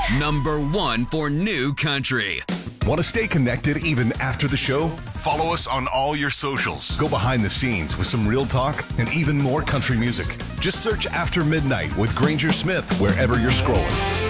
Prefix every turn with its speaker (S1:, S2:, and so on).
S1: #1 for new country.
S2: Want to stay connected even after the show? Follow us on all your socials. Go behind the scenes with some real talk and even more country music. Just search After Midnight with Granger Smith wherever you're scrolling.